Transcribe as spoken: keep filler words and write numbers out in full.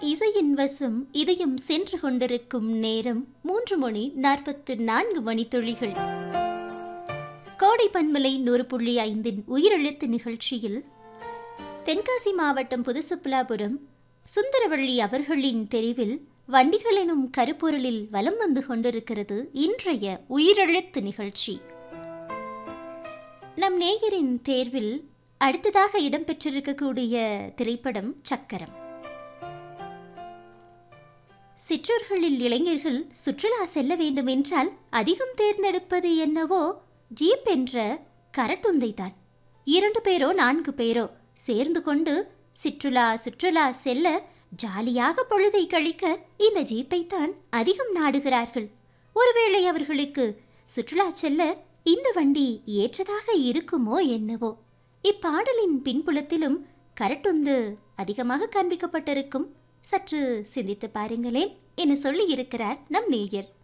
இசையின் வசம் இதயம் சென்று கொண்டிருக்கும் நேரம் மூன்று மணி நாற்பத்து நான்கு மணி துளிகள். கோடை பன்மலை நூறு புள்ளி ஐந்தின் உயிரெழுத்து நிகழ்ச்சியில் தென்காசி மாவட்டம் புதுசுப்புலாபுரம் சுந்தரவள்ளி அவர்களின் தெரிவில் வண்டிகள் எனும் கருப்பொருளில் வலம் வந்து கொண்டிருக்கிறது இன்றைய உயிரெழுத்து நிகழ்ச்சி. நம் நேயரின் தேர்வில் அடுத்ததாக இடம்பெற்றிருக்கக்கூடிய திரைப்படம் சக்கரம். சிற்றூர்களில் இளைஞர்கள் சுற்றுலா செல்ல வேண்டும் என்றால் அதிகம் தேர்ந்தெடுப்பது என்னவோ ஜீப் என்ற கரட்டுந்தை தான். இரண்டு பேரோ நான்கு பேரோ சேர்ந்து கொண்டு சுற்றுலா சுற்றுலா செல்ல ஜாலியாக பொழுதை கழிக்க இந்த ஜீப்பைத்தான் அதிகம் நாடுகிறார்கள். ஒருவேளை அவர்களுக்கு சுற்றுலா செல்ல இந்த வண்டி ஏற்றதாக இருக்குமோ என்னவோ. இப்பாடலின் பின்புலத்திலும் கரட்டுந்து அதிகமாக காண்பிக்கப்பட்டிருக்கும். சற்று சிந்தித்து பாருங்களேன் என சொல்லி இருக்கிறார் நம் நேயர்.